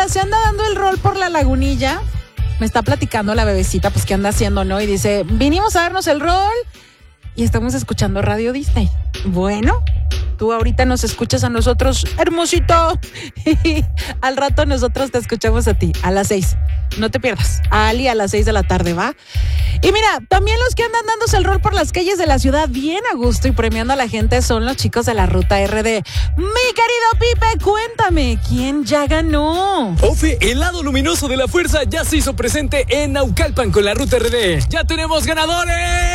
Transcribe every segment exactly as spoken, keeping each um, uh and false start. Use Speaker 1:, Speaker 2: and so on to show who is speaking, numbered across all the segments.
Speaker 1: mira, se anda dando el rol por la lagunilla. Me está platicando la bebecita, pues qué anda haciendo, ¿no? Y dice, vinimos a darnos el rol y estamos escuchando Radio Disney. Bueno, tú ahorita nos escuchas a nosotros, hermosito. Y al rato nosotros te escuchamos a ti, a las seis. No te pierdas. A Ali a las seis de la tarde, ¿va? Y mira, también los que andan dándose el rol por las calles de la ciudad bien a gusto y premiando a la gente son los chicos de la Ruta R D. Mi querido Pipe, cuéntame, ¿quién ya ganó?
Speaker 2: Ofe, el lado luminoso de la fuerza ya se hizo presente en Naucalpan con la Ruta R D. ¡Ya tenemos ganadores!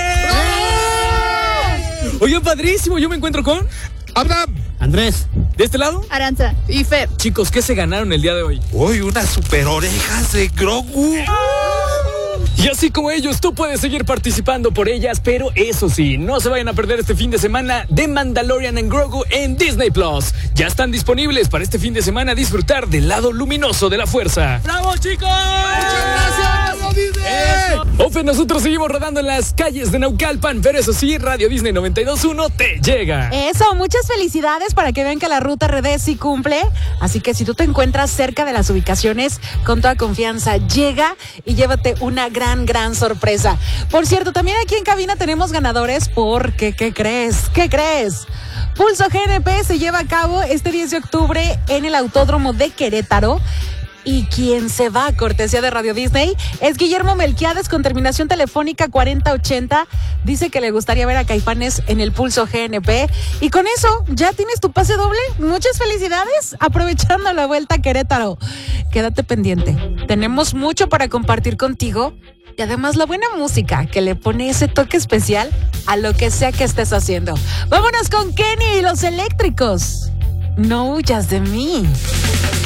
Speaker 2: Oye, padrísimo, yo me encuentro con...
Speaker 3: Abraham.
Speaker 4: Andrés.
Speaker 2: ¿De este lado?
Speaker 5: Aranza. Y Fer.
Speaker 2: Chicos, ¿qué se ganaron el día de hoy?
Speaker 3: Uy, unas super orejas de Grogu.
Speaker 2: Y así como ellos, tú puedes seguir participando por ellas, pero eso sí, no se vayan a perder este fin de semana de Mandalorian and Grogu en Disney Plus. Ya están disponibles para este fin de semana disfrutar del lado luminoso de la fuerza. ¡Bravo, chicos!
Speaker 3: ¡Muchas gracias, Radio Disney!
Speaker 2: Eso. Ofe, nosotros seguimos rodando en las calles de Naucalpan, pero eso sí, Radio Disney noventa y dos punto uno te llega.
Speaker 1: Eso, muchas felicidades para que vean que la Ruta R D sí cumple. Así que si tú te encuentras cerca de las ubicaciones, con toda confianza, llega y llévate una gran, gran sorpresa. Por cierto, también aquí en cabina tenemos ganadores porque, ¿qué crees? ¿Qué crees? Pulso G N P se lleva a cabo este diez de octubre en el Autódromo de Querétaro. Y quien se va a cortesía de Radio Disney es Guillermo Melquiades con terminación telefónica cuarenta ochenta. Dice que le gustaría ver a Caifanes en el Pulso G N P. Y con eso, ¿ya tienes tu pase doble? Muchas felicidades, aprovechando la vuelta a Querétaro. Quédate pendiente. Tenemos mucho para compartir contigo. Y además la buena música que le pone ese toque especial a lo que sea que estés haciendo. Vámonos con Kenny y los Eléctricos. No huyas de mí.